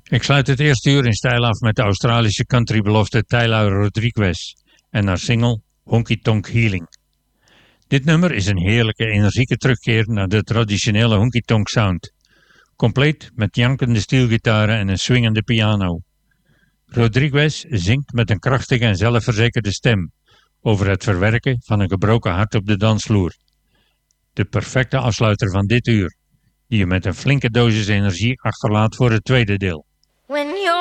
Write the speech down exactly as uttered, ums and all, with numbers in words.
Ik sluit het eerste uur in stijl af met de Australische countrybelofte Tyler Rodriguez en haar single Honky Tonk Healing. Dit nummer is een heerlijke, energieke terugkeer naar de traditionele honky tonk sound, compleet met jankende steelgitaren en een swingende piano. Rodriguez zingt met een krachtige en zelfverzekerde stem over het verwerken van een gebroken hart op de dansvloer. De perfecte afsluiter van dit uur, die je met een flinke dosis energie achterlaat voor het tweede deel.